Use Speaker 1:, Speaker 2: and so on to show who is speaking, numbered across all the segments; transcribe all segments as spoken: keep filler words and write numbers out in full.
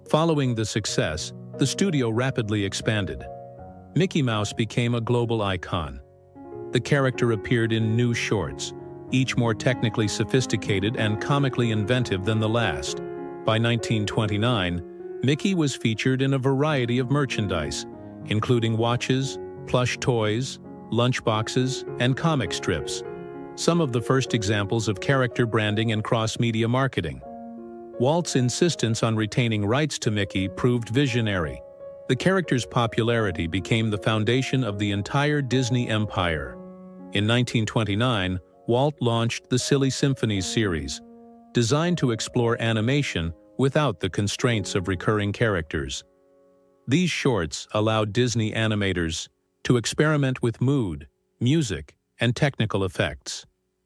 Speaker 1: Following the success, the studio rapidly expanded. Mickey Mouse became a global icon. The character appeared in new shorts, each more technically sophisticated and comically inventive than the last. By nineteen twenty-nine, Mickey was featured in a variety of merchandise, including watches, plush toys, lunchboxes, and comic strips, some of the first examples of character branding and cross-media marketing. Walt's insistence on retaining rights to Mickey proved visionary. The character's popularity became the foundation of the entire Disney empire. In nineteen twenty-nine, Walt launched the Silly Symphonies series, designed to explore animation without the constraints of recurring characters. These shorts allowed Disney animators to experiment with mood, music, and technical effects.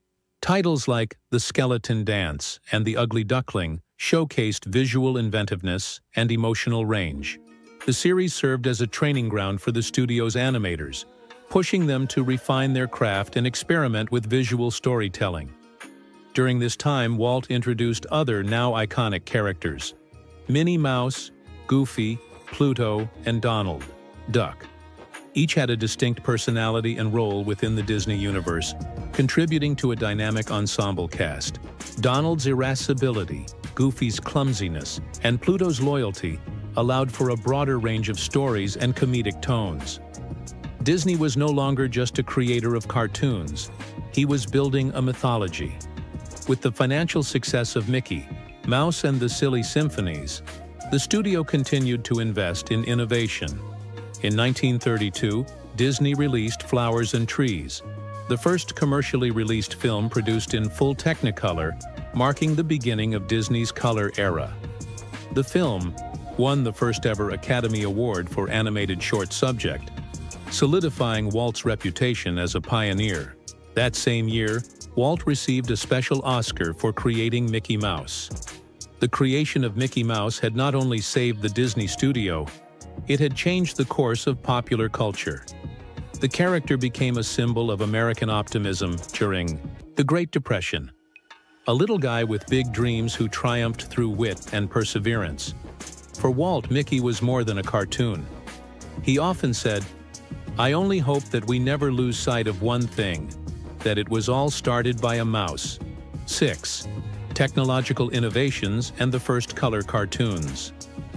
Speaker 1: Titles like The Skeleton Dance and The Ugly Duckling showcased visual inventiveness and emotional range. The series served as a training ground for the studio's animators, pushing them to refine their craft and experiment with visual storytelling. During this time, Walt introduced other now iconic characters: Minnie Mouse, Goofy, Pluto, and Donald Duck. Each had a distinct personality and role within the Disney universe, contributing to a dynamic ensemble cast. Donald's irascibility, Goofy's clumsiness, and Pluto's loyalty allowed for a broader range of stories and comedic tones. Disney was no longer just a creator of cartoons. He was building a mythology. With the financial success of Mickey Mouse and the Silly Symphonies, the studio continued to invest in innovation. In nineteen thirty-two, Disney released Flowers and Trees, the first commercially released film produced in full Technicolor, marking the beginning of Disney's color era. The film won the first-ever Academy Award for Animated Short Subject, solidifying Walt's reputation as a pioneer. That same year, Walt received a special Oscar for creating Mickey Mouse. The creation of Mickey Mouse had not only saved the Disney studio, it had changed the course of popular culture. The character became a symbol of American optimism during the Great Depression. A little guy with big dreams who triumphed through wit and perseverance. For Walt, Mickey was more than a cartoon. He often said, "I only hope that we never lose sight of one thing, that it was all started by a mouse." six. Technological innovations and the first color cartoons.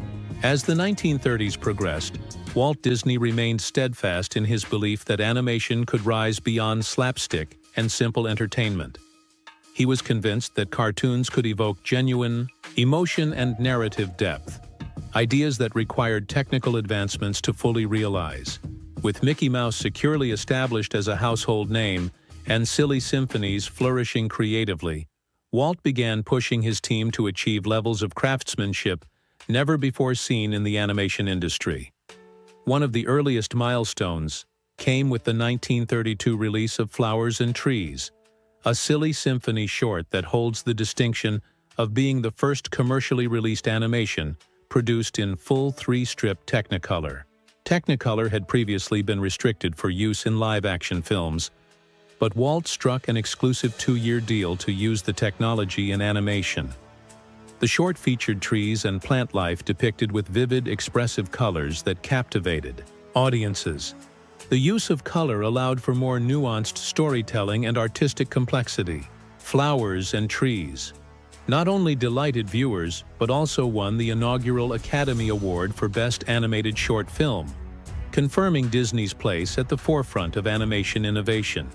Speaker 1: As the nineteen thirties progressed, Walt Disney remained steadfast in his belief that animation could rise beyond slapstick and simple entertainment. He was convinced that cartoons could evoke genuine emotion and narrative depth, ideas that required technical advancements to fully realize. With Mickey Mouse securely established as a household name and Silly Symphonies flourishing creatively, Walt began pushing his team to achieve levels of craftsmanship never before seen in the animation industry. One of the earliest milestones came with the nineteen thirty-two release of Flowers and Trees, a Silly Symphony short that holds the distinction of being the first commercially released animation produced in full three-strip Technicolor. Technicolor had previously been restricted for use in live-action films, but Walt struck an exclusive two-year deal to use the technology in animation. The short featured trees and plant life depicted with vivid, expressive colors that captivated audiences. The use of color allowed for more nuanced storytelling and artistic complexity. Flowers and Trees not only delighted viewers, but also won the inaugural Academy Award for Best Animated Short Film, confirming Disney's place at the forefront of animation innovation.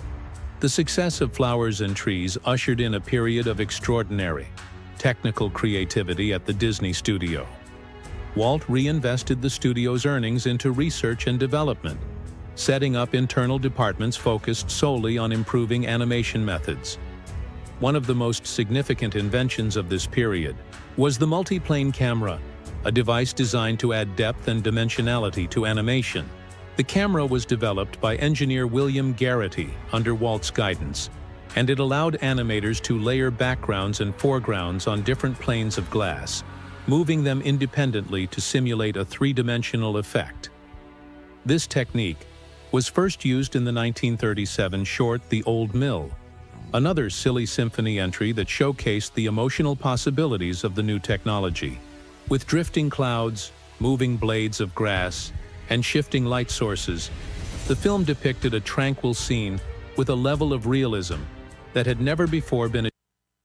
Speaker 1: The success of Flowers and Trees ushered in a period of extraordinary technical creativity at the Disney studio. Walt reinvested the studio's earnings into research and development, setting up internal departments focused solely on improving animation methods. One of the most significant inventions of this period was the multiplane camera, a device designed to add depth and dimensionality to animation. The camera was developed by engineer William Garrity under Walt's guidance, and it allowed animators to layer backgrounds and foregrounds on different planes of glass, moving them independently to simulate a three-dimensional effect. This technique was first used in the nineteen thirty-seven short The Old Mill, another Silly Symphony entry that showcased the emotional possibilities of the new technology. With drifting clouds, moving blades of grass, and shifting light sources, the film depicted a tranquil scene with a level of realism that had never before been achieved.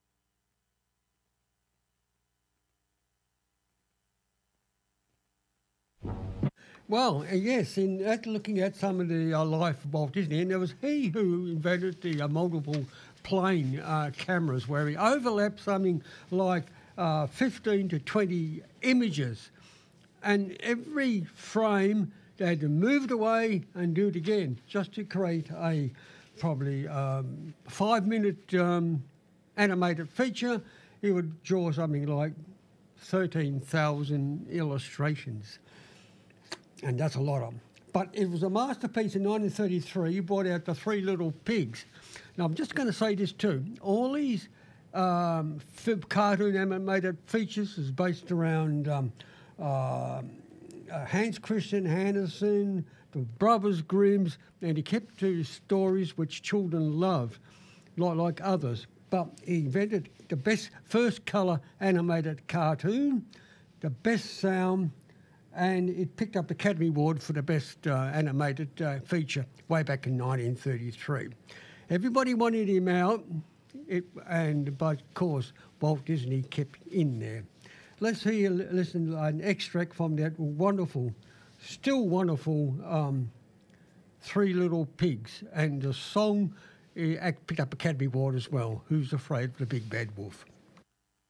Speaker 2: Well, uh, yes, in at looking at some of the uh, life of Walt Disney, and it was he who invented the uh, multiple plane uh, cameras, where he overlapped something like uh, fifteen to twenty images, and every frame they had to move it away and do it again, just to create a probably um, five-minute um, animated feature. He would draw something like thirteen thousand illustrations. And that's a lot of them. But it was a masterpiece in nineteen thirty-three. He brought out The Three Little Pigs. Now, I'm just going to say this too. All these um, fib cartoon animated features is based around um, uh, uh, Hans Christian Andersen, the Brothers Grimm's, and he kept to stories which children love, not like others. But he invented the best first colour animated cartoon, the best sound, and it picked up the Academy Award for the best uh, animated uh, feature way back in nineteen thirty-three. Everybody wanted him out, it, and but of course Walt Disney kept in there. Let's hear, listen to an extract from that wonderful, still wonderful, um, Three Little Pigs, and the song uh, picked up Academy Award as well. Who's Afraid of the Big Bad Wolf?